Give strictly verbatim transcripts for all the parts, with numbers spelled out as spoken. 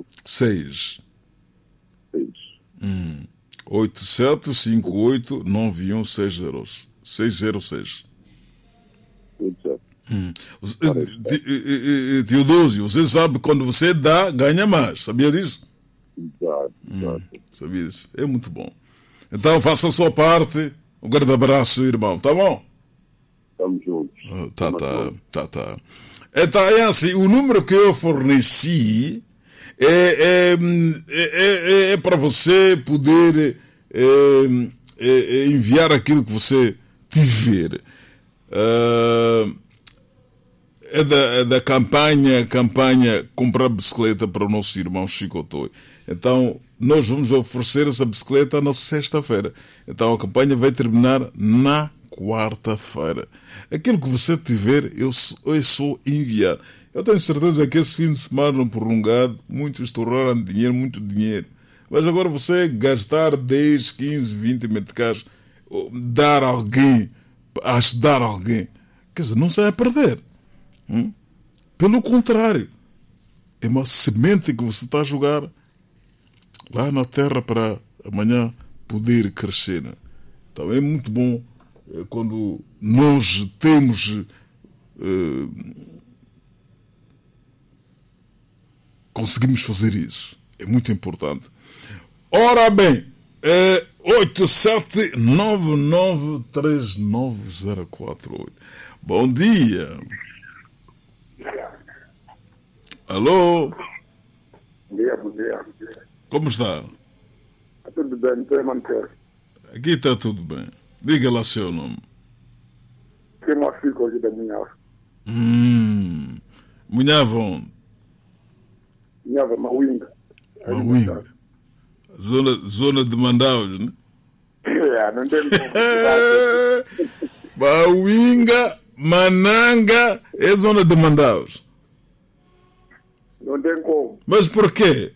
seis. seis. Hum. oito sete cinco oito nove um seis zero seis. oito sete. Hum. Teodósio, você sabe quando você dá, ganha mais. Sabia disso? Exato, exato. Hum. Sabia disso? É muito bom. Então faça a sua parte. Um grande abraço, irmão. Tá bom? Estamos juntos. Ah, tá, tá, tá, tá. Então é assim, o número que eu forneci é, é, é, é, é para você poder é, é, enviar aquilo que você tiver. Uh, é, da, é da campanha, campanha comprar bicicleta para o nosso irmão Chico Toy. Então, nós vamos oferecer essa bicicleta na sexta-feira. Então, a campanha vai terminar na quarta-feira. Aquilo que você tiver, eu, eu só enviar. Eu tenho certeza que esse fim de semana prolongado, muitos estouraram dinheiro, muito dinheiro. Mas agora você gastar dez, quinze, vinte meticais, dar a alguém, ajudar alguém, quer dizer, não sai a perder. Hum? Pelo contrário, é uma semente que você está a jogar lá na terra para amanhã poder crescer. Então é muito bom quando nós temos uh, conseguimos fazer isso. É muito importante. Ora bem, é oito sete nove nove três nove zero quatro oito. Bom dia. Alô? Bom dia, bom dia. Como está? Está tudo bem, estou a manter. Aqui está tudo bem. Diga lá seu nome. Tem uma filha aqui da minha. Hum. Munhava onde? Minha Mawinga. Mawinga. Zona, zona de Mandaus, né? É, não tem como. Mawinga, Mananga é zona de Mandaus. Não tem como. Mas por quê?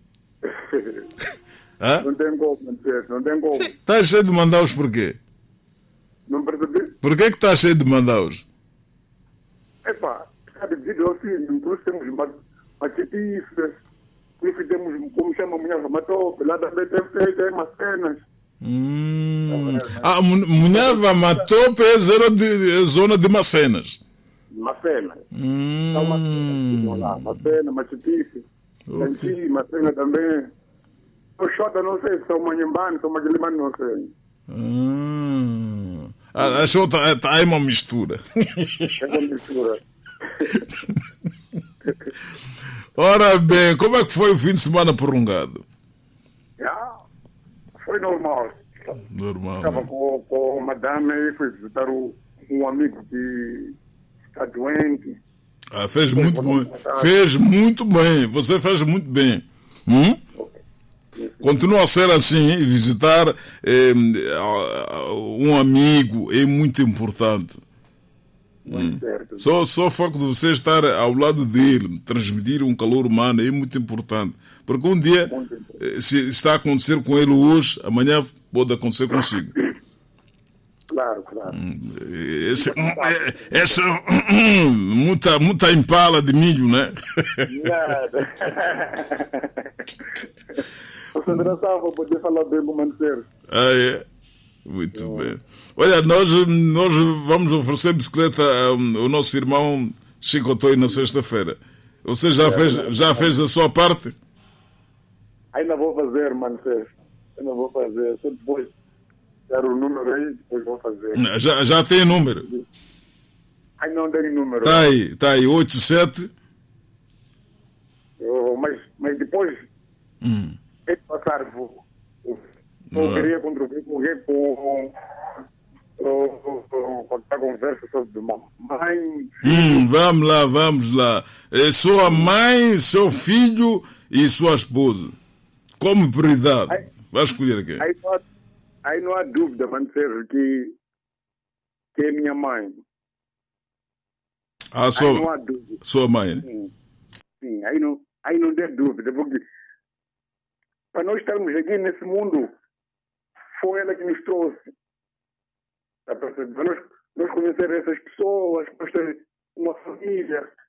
Hã? Não tem como, não tem como. Está cheio de Mandaus por quê? Não percebi? Por que que está cheio de Mandaus? Epá, está dividido assim, por isso temos maquetistas, por isso temos, como chama a mulher, Matope, lá da B T F, tem umas cenas. Hum. Ah, Munhava Matope é zona de, é zona de Macenas. Macena. Hum. Está uma cena lá, Macena, Machitice, Sanchi, Macena também. O Xota não sei, são Manhambane, são Maguilimane, não sei. Hum. Ah, a Xota está aí uma mistura. É uma mistura. Ora bem, como é que foi o fim de semana prolongado? Yeah. Foi normal. Normal. Estava Né? com, com a madame e fui visitar o, um amigo que está doente. Ah, fez muito bem. Fez muito bem. Você fez muito bem. Hum? Continua a ser assim, visitar eh, um amigo é muito importante. Hum. Só, só o facto de você estar ao lado dele, transmitir um calor humano é muito importante. Porque um dia, se está a acontecer com ele hoje, amanhã pode acontecer consigo. Claro, claro. Esse, essa muita, muita impala de milho, né? Nada. Você não sabe poder falar bem com o Mancer. Ah, é? Muito é. bem. Olha, nós, nós vamos oferecer bicicleta ao nosso irmão Chico Toy na sexta-feira. Você já, é, fez, já fez a sua parte? Ainda vou fazer, Mancer. Ainda vou fazer. Só depois dar o número aí, depois vou fazer. Já, já tem número? Ai, não tem número. Está aí, está aí, oito sete. Eu, mas, mas depois, hum. tem que passar. Vou, eu queria contribuir com alguém com, com, com a conversa sobre mãe. Hum, vamos lá, vamos lá. É sua mãe, seu filho e sua esposa. Como prioridade. Aí, vai escolher quem? Aí não há, aí não há dúvida, Mancer, que, que é minha mãe. Ah, sua, aí não há dúvida. Sua mãe, né? Sim, sim, aí não, aí não tem dúvida, porque para nós estarmos aqui nesse mundo, foi ela que nos trouxe. Para nós, nós conhecer essas pessoas, nós ter uma família.